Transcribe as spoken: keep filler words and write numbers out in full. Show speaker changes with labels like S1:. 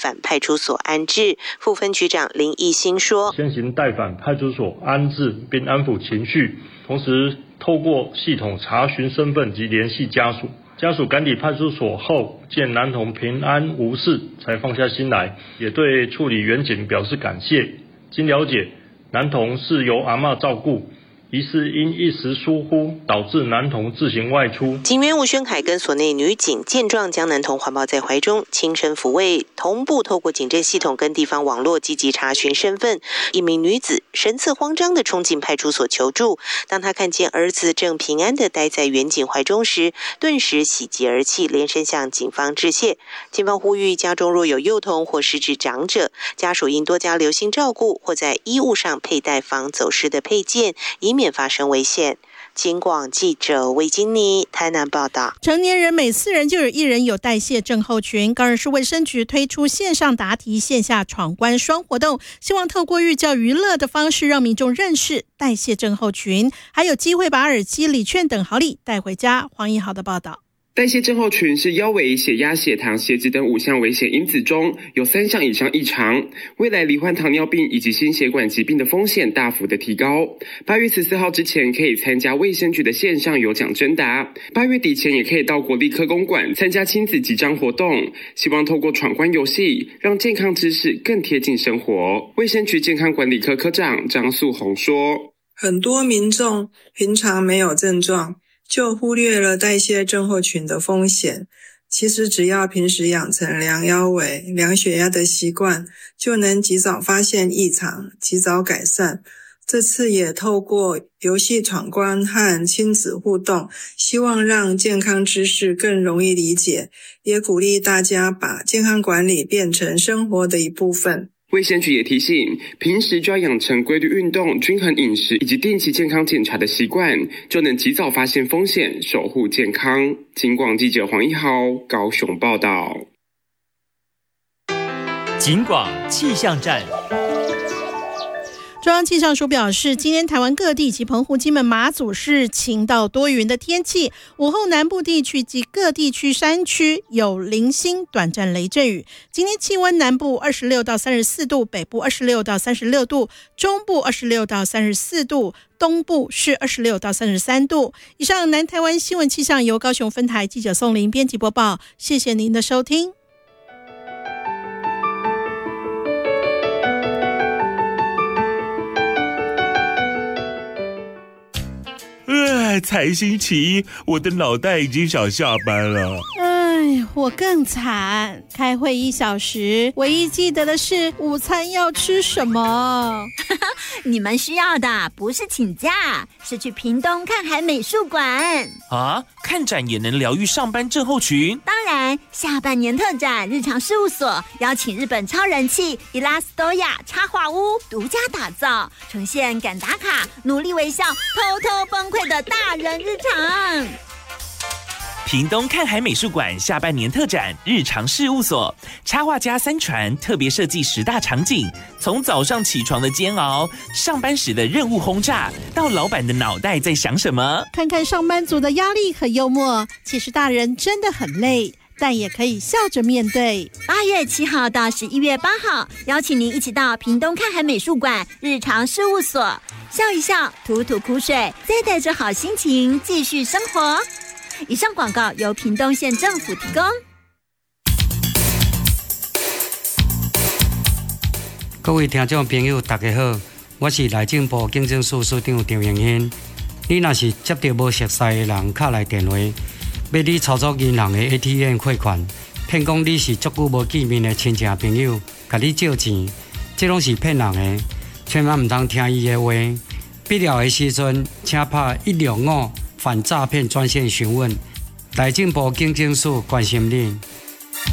S1: 返派出所安置。副分局长林义兴说，
S2: 先行带返派出所安置并安抚情绪，同时透过系统查询身份及联系家属。家属赶抵派出所后，见男童平安无事，才放下心来，也对处理员警表示感谢。经了解，男童是由阿嬷照顾，疑似因一时疏忽导致男童自行外出。
S1: 警员吴宣凯跟所内女警见状，将男童环抱在怀中，轻声抚慰，同步透过警政系统跟地方网络积极查询身份。一名女子神色慌张地冲进派出所求助，当她看见儿子正平安地待在员警怀中时，顿时喜极而泣，连声向警方致谢。警方呼吁家中若有幼童或失智长者，家属应多加留心照顾，或在衣物上佩戴防走失的配件，以免发生危险。警广记者魏金妮台南报道。
S3: 成年人每四人就有一人有代谢症候群。高雄市卫生局推出线上答题、线下闯关双活动，希望透过寓教于乐的方式，让民众认识代谢症候群，还有机会把耳机、礼券等好礼带回家。黄一豪的报道。
S4: 代谢症候群是腰围、血压、血糖、血脂等五项危险因子中有三项以上异常，未来罹患糖尿病以及心血管疾病的风险大幅的提高。八月十四号之前可以参加卫生局的线上有奖征答，八月底前也可以到国立科工馆参加亲子集章活动，希望透过闯关游戏让健康知识更贴近生活。卫生局健康管理科科长张素红说，
S5: 很多民众平常没有症状，就忽略了代谢症候群的风险。其实只要平时养成量腰围、量血压的习惯，就能及早发现异常，及早改善。这次也透过游戏闯关和亲子互动，希望让健康知识更容易理解，也鼓励大家把健康管理变成生活的一部分。
S4: 卫生局也提醒，平时就要养成规律运动、均衡饮食以及定期健康检查的习惯，就能及早发现风险，守护健康。警广记者黄一豪高雄报道。
S6: 警广气象站。
S3: 中央气象署表示，今天台湾各地及澎湖、金门、马祖是晴到多云的天气，午后南部地区及各地区山区有零星短暂雷阵雨。今天气温南部二十六到三十四度，北部二十六到三十六度，中部二十六到三十四度，东部是二十六到三十三度。以上南台湾新闻气象由高雄分台记者宋玲编辑播报，谢谢您的收听。
S7: 呃，才星期一，我的脑袋已经想下班了。
S3: 哎，我更惨，开会一小时，唯一记得的是午餐要吃什么。
S8: 你们需要的不是请假，是去屏东看海美术馆
S6: 啊！看展也能疗愈上班症候群。
S8: 当然，下半年特展日常事务所邀请日本超人气伊拉斯多亚插画屋独家打造，呈现赶打卡、努力微笑、偷偷崩溃的大人日常。
S6: 屏东看海美术馆下半年特展日常事务所，插画家三传特别设计十大场景，从早上起床的煎熬，上班时的任务轰炸，到老板的脑袋在想什么。
S3: 看看上班族的压力和幽默，其实大人真的很累，但也可以笑着面对。
S8: 八月七号到十一月八号，邀请您一起到屏东看海美术馆日常事务所，笑一笑，吐吐苦水，再带着好心情继续生活。以上广告由屏东县政府提供。
S9: 各位听众朋友大家好，我是内政部警政署署长张永欣。你若是接到无熟悉的人敲来电话，要你操作银行的 A T M 汇款，骗讲你是足久无见面的亲戚朋友，甲你借钱，这拢是骗人的，千万唔通听伊的话。必要的时阵，请拍一六五反诈骗专线询问。内政部警政署关心你。